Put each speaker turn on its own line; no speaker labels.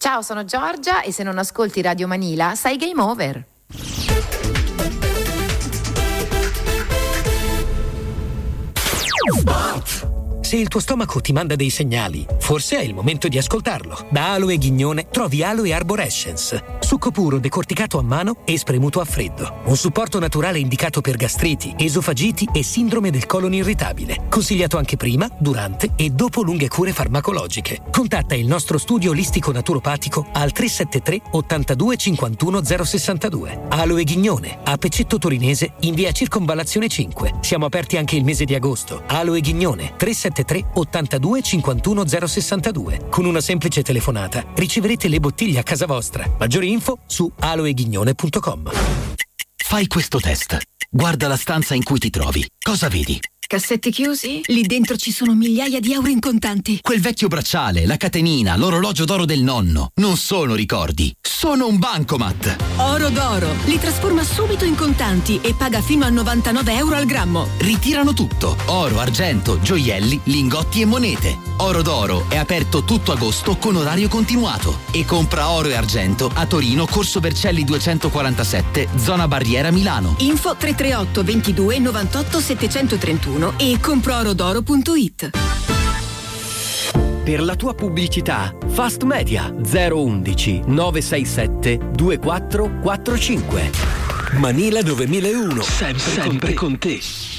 Ciao, sono Giorgia e se non ascolti Radio Manila sai game over.
Se il tuo stomaco ti manda dei segnali, forse è il momento di ascoltarlo. Da Aloe Ghignone trovi Aloe Arborescence, succo puro decorticato a mano e spremuto a freddo. Un supporto naturale indicato per gastriti, esofagiti e sindrome del colon irritabile. Consigliato anche prima, durante e dopo lunghe cure farmacologiche. Contatta il nostro studio olistico naturopatico al 373 82 51 062. Aloe Ghignone, a Pecetto Torinese in via Circonvallazione 5. Siamo aperti anche il mese di agosto. Aloe Ghignone, 373 82 51 062. Con una semplice telefonata riceverete le bottiglie a casa vostra. Maggiori info su aloeghignone.com.
Fai questo test. Guarda la stanza in cui ti trovi. Cosa vedi?
Cassetti chiusi? Lì dentro ci sono migliaia di euro in contanti.
Quel vecchio bracciale, la catenina, l'orologio d'oro del nonno. Non sono ricordi, sono un bancomat.
Oro d'oro. Li trasforma subito in contanti e paga fino a 99 euro al grammo.
Ritirano tutto. Oro, argento, gioielli, lingotti e monete. Oro d'oro è aperto tutto agosto con orario continuato. E compra oro e argento a Torino, Corso Vercelli 247, zona Barriera, Milano.
Info 338 22 98 731 e comproorodoro.it.
Per la tua pubblicità, Fast Media 011 967 2445. Manila 2001. Sempre con te.